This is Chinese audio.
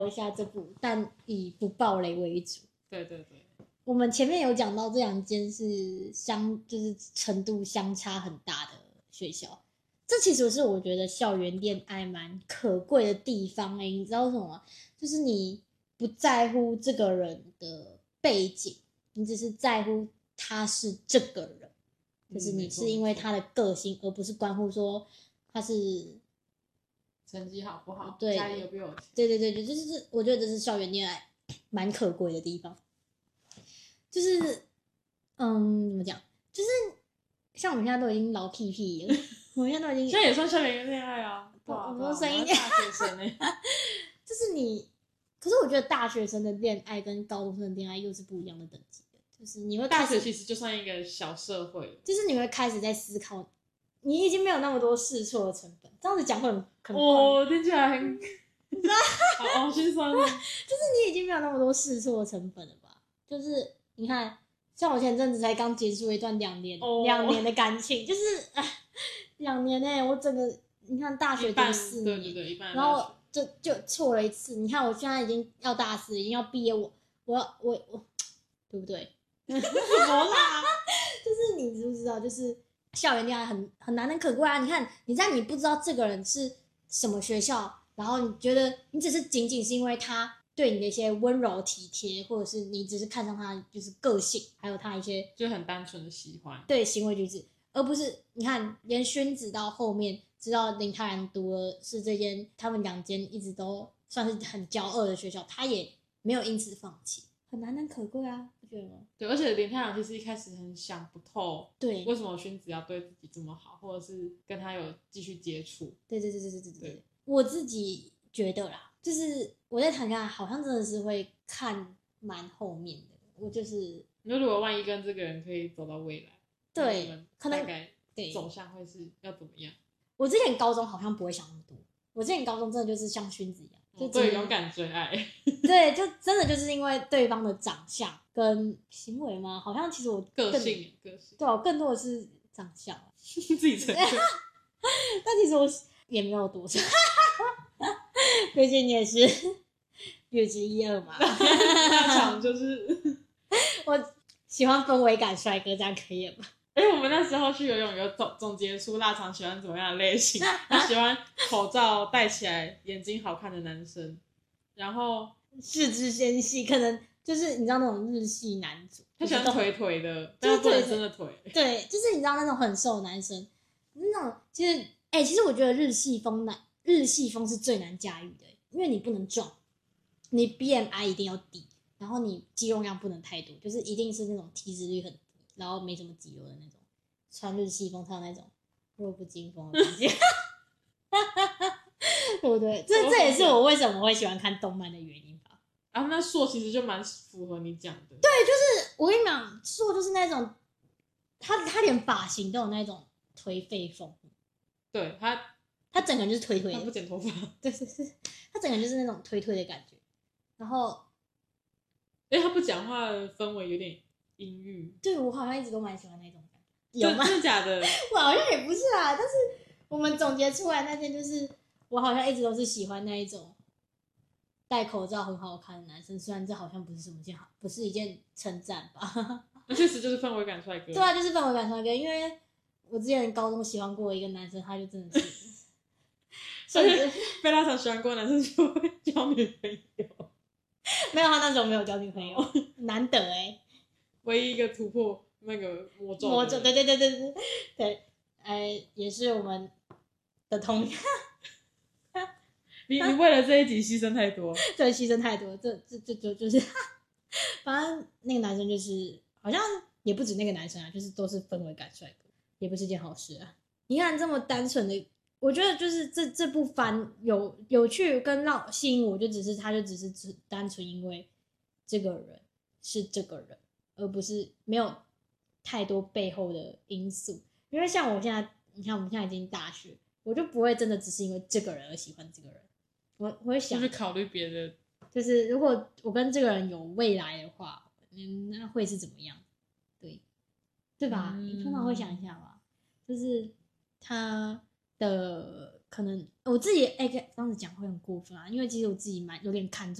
一下这部，但以不爆雷为主。 对对对， 我们前面有讲到这两间是就是程度相差很大的学校，这其实是我觉得校园恋爱蛮可贵的地方你知道为什么吗？就是你不在乎这个人的背景，你只是在乎他是这个人，就是你是因为他的个性，而不是关乎说他是成绩好不好， 对， 家里有没有钱， 对对对，就是我觉得这是校园恋爱蛮可贵的地方。就是怎么讲，就是像我们现在都已经老屁屁了，我们现在都已经现在也算校园恋爱啊，对啊， 我对啊， 们声音大学生就是你，可是我觉得大学生的恋爱跟高中生的恋爱又是不一样的等级的，就是你会大学其实就算一个小社会， 就是你会开始在思考，你已经没有那么多试错的成本，这样子讲会很听起来很好心酸哦， 就是你已经没有那么多试错的成本了吧？就是你看，像我前阵子才刚结束一段2年的感情，就是2年我整个你看大学读4年， 对对对，一半， 然后就错了一次。你看我现在已经要大4，已经要毕业，我对不对？ 什么啦？ 就是你知不知道？就是校园恋爱很难能可贵啊！你看你在你不知道这个人是什么学校，然后你觉得你只是仅仅是因为他对你的一些温柔体贴，或者是你只是看上他就是个性，还有他一些就很单纯的喜欢， 对行为举止，而不是你看连薰子到后面知道林泰然读的是这间他们2间一直都算是很骄傲的学校，他也没有因此放弃，很难能可贵啊，不觉得吗？ 对，而且林太阳其实一开始很想不透， 对， 为什么薰子要对自己这么好，或者是跟他有继续接触。 对，我自己觉得啦，就是我在谈恋爱好像真的是会看蛮后面的，我就是如果万一跟这个人可以走到未来， 对，可能大概对走向会是要怎么样？ 我之前高中好像不会想那么多，我之前高中真的就是像薰子一样，就对，勇敢追爱。 对，就真的就是因为对方的长相跟行为嘛，好像其实我个性， 对我更多的是长相， 自己承认。 但其实我也没有多少，毕竟你也是略知一二嘛。 那场就是我喜欢氛围感帅哥，这样可以了吗？ 我们那时候去游泳有总结出腊肠喜欢怎么样的类型，他喜欢口罩戴起来眼睛好看的男生，然后四肢纤细，可能就是你知道那种日系男主， 他喜欢腿腿的，但就是不能真的腿。 对，就是你知道那种很瘦的男生，那种其实我觉得日系风是最难驾驭的，因为你不能壮，你 BMI 一定要低，然后你肌肉量不能太多，就是一定是那种体脂率很低，然后没什么肌肉的那种，穿日系风才有那种弱不禁风的感觉。对不对？这也是我为什么会喜欢看动漫的原因吧。 然后那硕其实就蛮符合你讲的。 对，就是我跟你讲，硕就是那种他连发型都有那种颓废风。 对他整个人就是颓颓的， 他不剪头发。 对，他整个人就是那种颓颓的感觉。然后， 他不讲话的氛围有点阴郁。 对我好像一直都蛮喜欢那种感觉。有吗？ 真的假的？ 我好像也不是啦，但是我们总结出来那件就是，我好像一直都是喜欢那一种戴口罩很好看的男生，虽然这好像不是什么不是一件称赞吧。 那确实就是氛围感帅哥。 对啊，就是氛围感帅哥，因为我之前高中喜欢过一个男生，他就真的是，甚至被腊肠喜欢过的男生就会交女朋友。 没有，他那时候没有交女朋友，难得唯一一个突破那个魔咒。 对，也是我们的同样。 你为了这一集牺牲太多。 对，牺牲太多，就是反正那个男生就是好像也不止那个男生啊，就是都是氛围感帅哥，也不是件好事啊。你看这么单纯的，我觉得就是这部番有趣跟让吸引我，就只是单纯因为这个人是这个人，而不是没有太多背后的因素。因为像我现在，你看我们现在已经大学，我就不会真的只是因为这个人而喜欢这个人，我会想就是考虑别的。 就是如果我跟这个人有未来的话，那会是怎么样？对吧？你通常会想一下吧，就是他的可能我自己这样子讲会很过分啊，因为其实我自己有点看重